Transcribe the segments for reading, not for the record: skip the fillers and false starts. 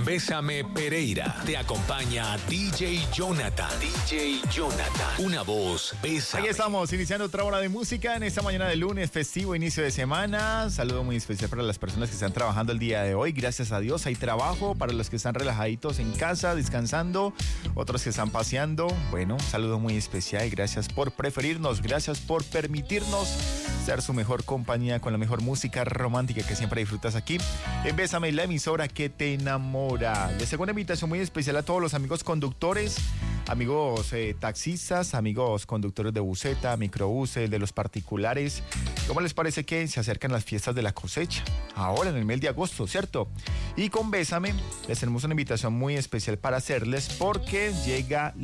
Bésame Pereira. Te acompaña DJ Jonathan. DJ Jonathan. Una voz, Bésame. Aquí estamos, iniciando otra hora de música en esta mañana de lunes, festivo, inicio de semana. Saludo muy especial para las personas que están trabajando el día de hoy. Gracias a Dios hay trabajo. Para los que están relajaditos en casa, descansando. Otros que están paseando. Bueno, saludo muy especial. Gracias por preferirnos. Gracias por permitirnos ser su mejor compañía con la mejor música romántica que siempre disfrutas aquí en Bésame, la emisora que te enamora. Les hago una invitación muy especial a todos los amigos conductores, amigos taxistas, amigos conductores de buseta, microbuses, de los particulares. ¿Cómo les parece que se acercan las fiestas de la cosecha? Ahora en el mes de agosto, ¿cierto? Y con Bésame les tenemos una invitación muy especial para hacerles porque llega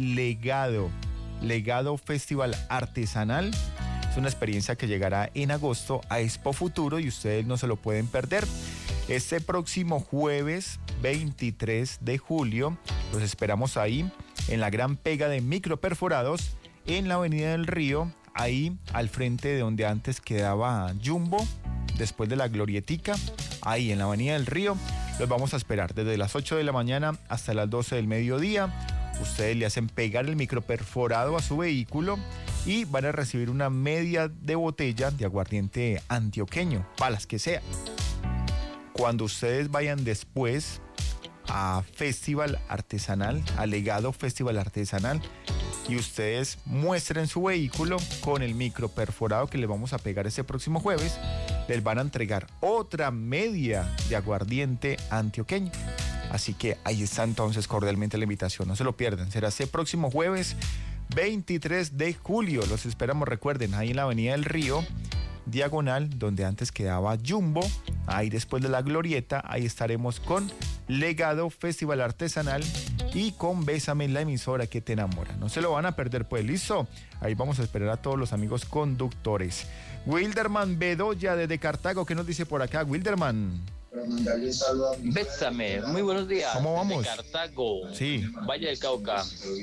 Legado Festival Artesanal. Es una experiencia que llegará en agosto a Expo Futuro y ustedes no se lo pueden perder. Este próximo jueves 23 de julio los esperamos ahí en la gran pega de microperforados en la Avenida del Río, ahí al frente de donde antes quedaba Jumbo, después de la Glorietica, ahí en la Avenida del Río. Los vamos a esperar desde las 8 de la mañana hasta las 12 del mediodía. Ustedes le hacen pegar el microperforado a su vehículo y van a recibir una media de botella de aguardiente antioqueño, para las que sea. Cuando ustedes vayan después a Festival Artesanal, a Legado Festival Artesanal, y ustedes muestren su vehículo con el microperforado que les vamos a pegar este próximo jueves, les van a entregar otra media de aguardiente antioqueño. Así que ahí está entonces cordialmente la invitación, no se lo pierdan. Será este próximo jueves 23 de julio. Los esperamos, recuerden, ahí en la Avenida del Río, diagonal, donde antes quedaba Jumbo, ahí después de la Glorieta, ahí estaremos con Legado Festival Artesanal y con Bésame, la emisora que te enamora. No se lo van a perder, pues, listo. Ahí vamos a esperar a todos los amigos conductores. Wilderman Bedoya desde Cartago, ¿qué nos dice por acá, Wilderman? Para mandarle un saludo a mi Bésame, muy buenos días. ¿Cómo vamos? De Cartago, Sí. Valle del Cauca.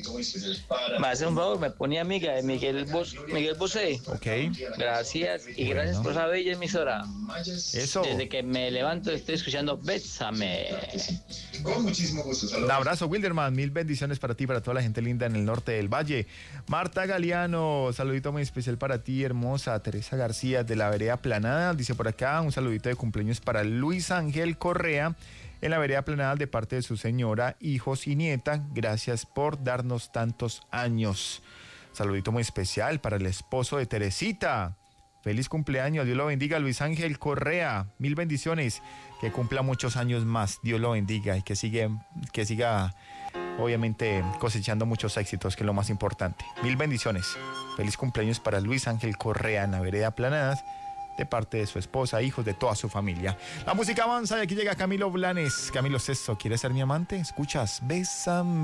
Me hace un favor, me ponía amiga de Miguel Bosé. Ok. Gracias y gracias por esa bella emisora. Eso. Desde que me levanto estoy escuchando Bésame. Con muchísimo gusto. Un abrazo, Wilderman. Mil bendiciones para ti, para toda la gente linda en el norte del valle. Marta Galeano, saludito muy especial para ti, hermosa. Teresa García de la Vereda Planada, dice por acá, un saludito de cumpleaños para Luis Ángel Correa en la Vereda Planada de parte de su señora, hijos y nieta. Gracias por darnos tantos años. Saludito muy especial para el esposo de Teresita. Feliz cumpleaños, Dios lo bendiga, Luis Ángel Correa. Mil bendiciones, que cumpla muchos años más, Dios lo bendiga y que siga obviamente cosechando muchos éxitos, que es lo más importante. Mil bendiciones. Feliz cumpleaños para Luis Ángel Correa en la Vereda Planadas, de parte de su esposa, hijos, de toda su familia. La música avanza y aquí llega Camilo Blanes. Camilo Sesto, ¿quieres ser mi amante? Escuchas, Bésame.